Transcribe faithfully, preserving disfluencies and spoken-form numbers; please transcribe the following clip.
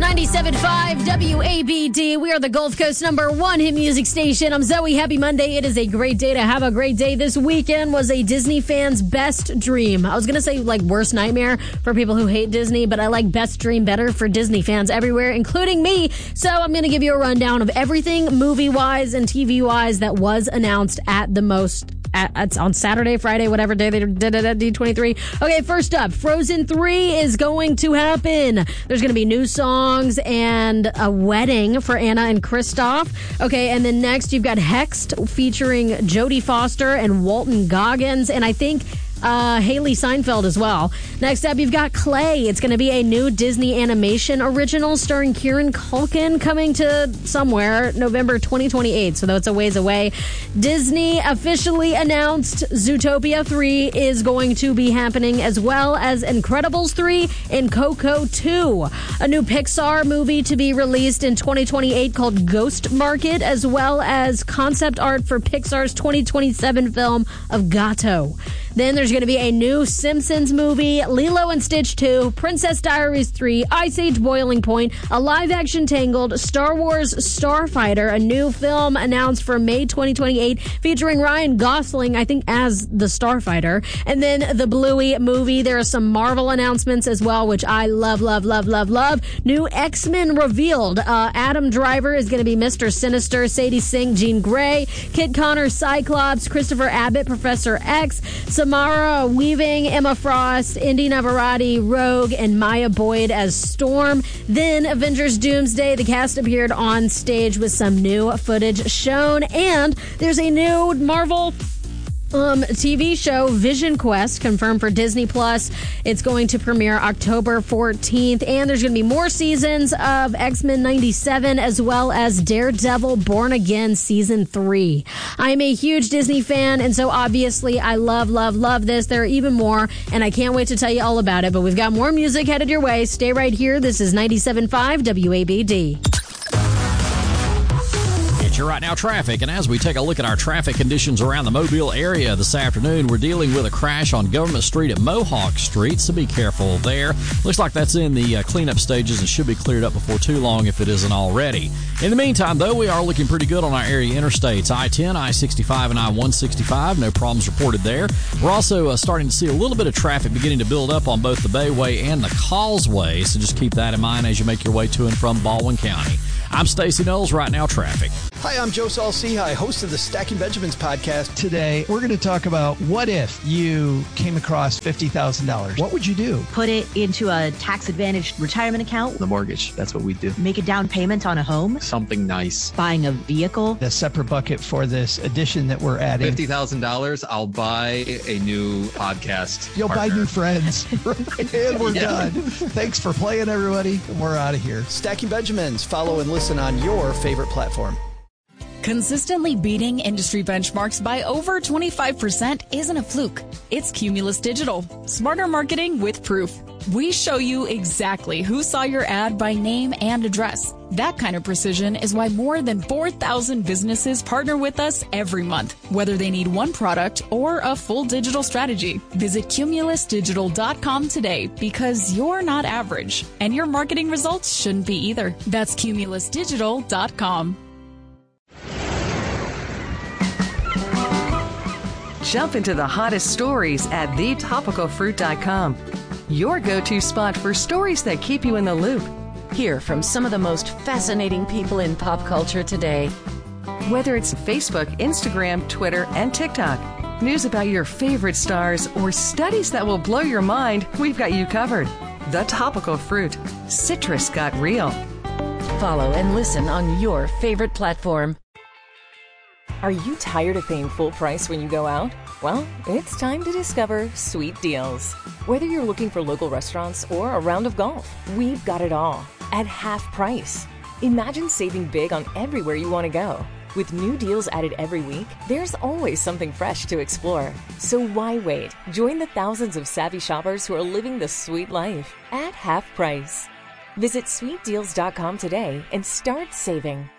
ninety-seven point five W A B D. We are the Gulf Coast number one hit music station. I'm Zoe. Happy Monday. It is a great day to have a great day. This weekend was a Disney fan's best dream. I was going to say like worst nightmare for people who hate Disney, but I like best dream better for Disney fans everywhere, including me. So I'm going to give you a rundown of everything movie-wise and T V-wise that was announced at the most At, it's on Saturday, Friday, whatever day they did it at D twenty-three. Okay, first up, Frozen three is going to happen. There's going to be new songs and a wedding for Anna and Kristoff. Okay, and then next you've got Hexed featuring Jodie Foster and Walton Goggins, and I think Uh, Haley Seinfeld as well. Next up, you've got Clay. It's going to be a new Disney animation original starring Kieran Culkin, coming to somewhere November twenty twenty-eight, so that's a ways away. Disney officially announced Zootopia three is going to be happening, as well as Incredibles three and Coco two. A new Pixar movie to be released in twenty twenty-eight called Ghost Market, as well as concept art for Pixar's twenty twenty-seven film of Gato. Then there's going to be a new Simpsons movie, Lilo and Stitch two, Princess Diaries three, Ice Age Boiling Point, a live-action Tangled, Star Wars Starfighter, a new film announced for May twenty twenty-eight featuring Ryan Gosling, I think, as the Starfighter. And then the Bluey movie. There are some Marvel announcements as well, which I love, love, love, love, love. New X-Men revealed. Uh, Adam Driver is going to be Mister Sinister, Sadie Sink, Jean Grey, Kit Connor, Cyclops, Christopher Abbott, Professor X, Samara Weaving, Emma Frost, Indy Navarrete, Rogue, and Maya Boyd as Storm. Then Avengers Doomsday, the cast appeared on stage with some new footage shown, and there's a new Marvel Um, T V show, Vision Quest, confirmed for Disney Plus. It's going to premiere October fourteenth, and there's going to be more seasons of X-Men ninety-seven, as well as Daredevil Born Again Season three. I'm a huge Disney fan, and so obviously I love, love, love this. There are even more, and I can't wait to tell you all about it, but we've got more music headed your way. Stay right here. This is ninety-seven point five W A B D. Your Right Now traffic, and as we take a look at our traffic conditions around the Mobile area this afternoon, we're dealing with a crash on Government Street at Mohawk Street, so be careful there. Looks like that's in the uh, cleanup stages and should be cleared up before too long if it isn't already. In the meantime, though, we are looking pretty good on our area interstates, I ten, I sixty-five, and I one sixty-five. No problems reported there. We're also uh, starting to see a little bit of traffic beginning to build up on both the Bayway and the Causeway, so just keep that in mind as you make your way to and from Baldwin County. I'm Stacey Knowles, Right Now Traffic. Hi, I'm Joe Saul-Sehy, host of the Stacking Benjamins podcast. Today, we're going to talk about what if you came across fifty thousand dollars. What would you do? Put it into a tax-advantaged retirement account. The mortgage, that's what we do. Make a down payment on a home. Something nice. Buying a vehicle. The separate bucket for this edition that we're adding. fifty thousand dollars, I'll buy a new podcast You'll partner. buy new friends. And we're Yeah. done. Thanks for playing, everybody. We're out of here. Stacking Benjamins. Follow and listen on your favorite platform. Consistently beating industry benchmarks by over twenty-five percent isn't a fluke. It's Cumulus Digital. Smarter marketing with proof. We show you exactly who saw your ad by name and address. That kind of precision is why more than four thousand businesses partner with us every month, whether they need one product or a full digital strategy. Visit cumulus digital dot com today, because you're not average, and your marketing results shouldn't be either. That's cumulus digital dot com. Jump into the hottest stories at the topical fruit dot com. Your go-to spot for stories that keep you in the loop. Hear from some of the most fascinating people in pop culture today. Whether it's Facebook, Instagram, Twitter, and TikTok, news about your favorite stars, or studies that will blow your mind, we've got you covered. The Topical Fruit. Citrus got real. Follow and listen on your favorite platform. Are you tired of paying full price when you go out? Well, it's time to discover Sweet Deals. Whether you're looking for local restaurants or a round of golf, we've got it all at half price. Imagine saving big on everywhere you want to go. With new deals added every week, there's always something fresh to explore. So why wait? Join the thousands of savvy shoppers who are living the sweet life at half price. Visit sweet deals dot com today and start saving.